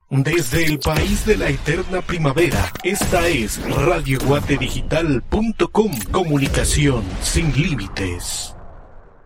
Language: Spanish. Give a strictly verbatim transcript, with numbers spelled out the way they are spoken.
Desde el país de la eterna primavera, esta es radio guate digital punto com. Comunicación sin límites.